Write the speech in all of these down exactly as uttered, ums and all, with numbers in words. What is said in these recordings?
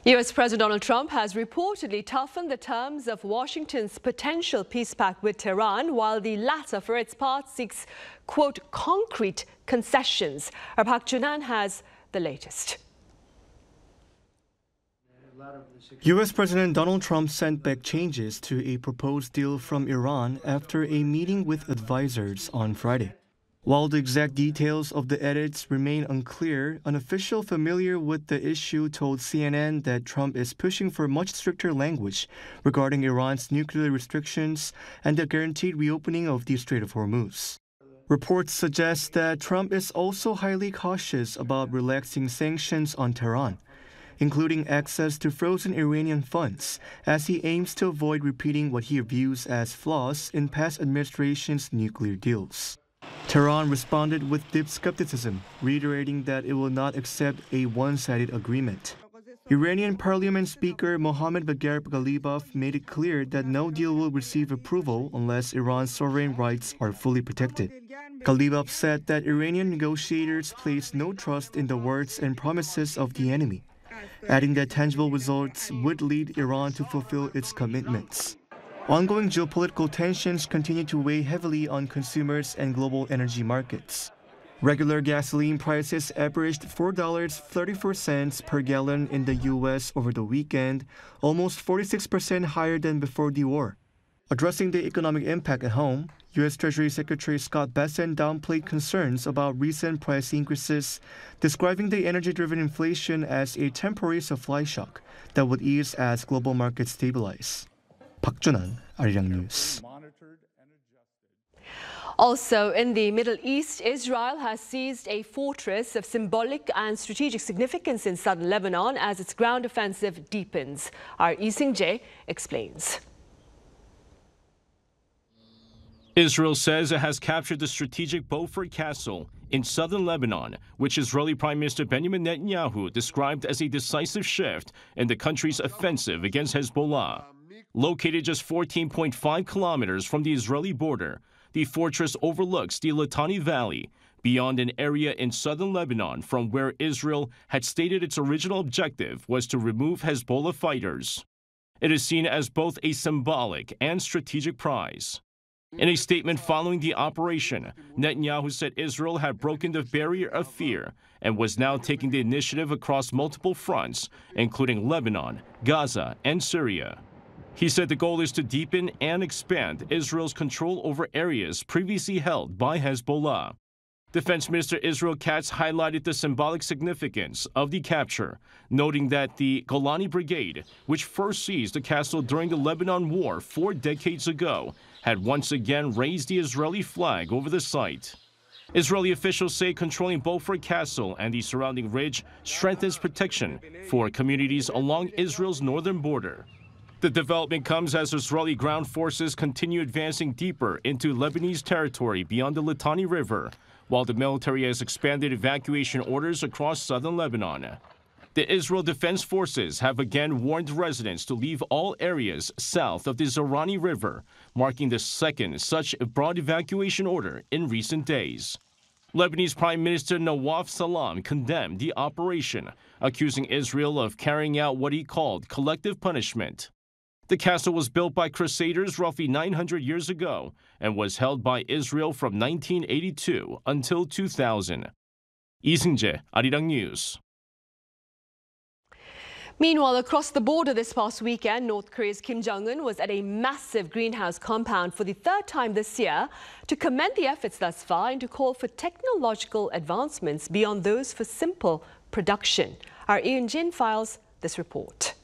U S President Donald Trump has reportedly toughened the terms of Washington's potential peace pact with Tehran, while the latter, for its part, seeks, quote, concrete concessions. Our Park Junan has the latest. U S President Donald Trump sent back changes to a proposed deal from Iran after a meeting with advisors on Friday. While the exact details of the edits remain unclear, an official familiar with the issue told C N N that Trump is pushing for much stricter language regarding Iran's nuclear restrictions and the guaranteed reopening of the Strait of Hormuz. Reports suggest that Trump is also highly cautious about relaxing sanctions on Tehran, including access to frozen Iranian funds, as he aims to avoid repeating what he views as flaws in past administrations' nuclear deals. Tehran responded with deep skepticism, reiterating that it will not accept a one-sided agreement. Iranian Parliament Speaker Mohammad Bagher Ghalibaf made it clear that no deal will receive approval unless Iran's sovereign rights are fully protected. Ghalibaf said that Iranian negotiators place no trust in the words and promises of the enemy, adding that tangible results would lead Iran to fulfill its commitments. Ongoing geopolitical tensions continue to weigh heavily on consumers and global energy markets. Regular gasoline prices averaged four dollars and thirty-four cents per gallon in the U S over the weekend, almost forty-six percent higher than before the war. Addressing the economic impact at home, U S Treasury Secretary Scott Bessent downplayed concerns about recent price increases, describing the energy-driven inflation as a temporary supply shock that would ease as global markets stabilize. Park Junan, Arirang News. Also in the Middle East, Israel has seized a fortress of symbolic and strategic significance in southern Lebanon as its ground offensive deepens. Our Lee Sing-jae explains. Israel says it has captured the strategic Beaufort Castle in southern Lebanon, which Israeli Prime Minister Benjamin Netanyahu described as a decisive shift in the country's offensive against Hezbollah. Located just fourteen point five kilometers from the Israeli border, the fortress overlooks the Litani Valley, beyond an area in southern Lebanon from where Israel had stated its original objective was to remove Hezbollah fighters. It is seen as both a symbolic and strategic prize. In a statement following the operation, Netanyahu said Israel had broken the barrier of fear and was now taking the initiative across multiple fronts, including Lebanon, Gaza, and Syria. He said the goal is to deepen and expand Israel's control over areas previously held by Hezbollah. Defense Minister Israel Katz highlighted the symbolic significance of the capture, noting that the Golani Brigade, which first seized the castle during the Lebanon War four decades ago, had once again raised the Israeli flag over the site. Israeli officials say controlling Beaufort Castle and the surrounding ridge strengthens protection for communities along Israel's northern border. The development comes as Israeli ground forces continue advancing deeper into Lebanese territory beyond the Litani River, while the military has expanded evacuation orders across southern Lebanon. The Israel Defense Forces have again warned residents to leave all areas south of the Zorani River, marking the second such broad evacuation order in recent days. Lebanese Prime Minister Nawaf Salam condemned the operation, accusing Israel of carrying out what he called collective punishment. The castle was built by Crusaders roughly nine hundred years ago and was held by Israel from nineteen eighty-two until two thousand. Lee Sing-jae, Arirang News. Meanwhile, across the border this past weekend, North Korea's Kim Jong-un was at a massive greenhouse compound for the third time this year to commend the efforts thus far and to call for technological advancements beyond those for simple production. Our Ian Jin files this report.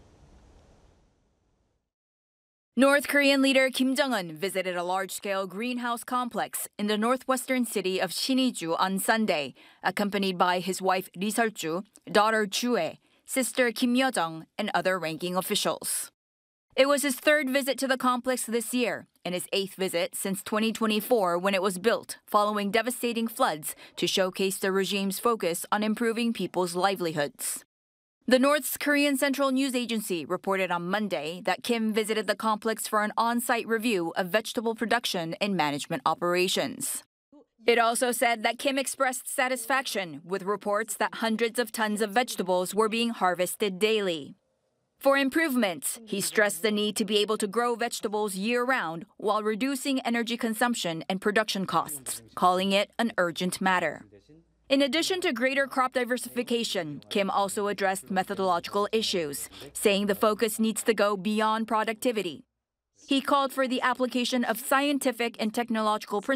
North Korean leader Kim Jong-un visited a large-scale greenhouse complex in the northwestern city of Siniju on Sunday, accompanied by his wife Lee Seol-ju, daughter Joo-hae, sister Kim Yo-jong, and other ranking officials. It was his third visit to the complex this year and his eighth visit since twenty twenty-four when it was built following devastating floods to showcase the regime's focus on improving people's livelihoods. The North Korean Central News Agency reported on Monday that Kim visited the complex for an on-site review of vegetable production and management operations. It also said that Kim expressed satisfaction with reports that hundreds of tons of vegetables were being harvested daily. For improvements, he stressed the need to be able to grow vegetables year-round while reducing energy consumption and production costs, calling it an urgent matter. In addition to greater crop diversification, Kim also addressed methodological issues, saying the focus needs to go beyond productivity. He called for the application of scientific and technological principles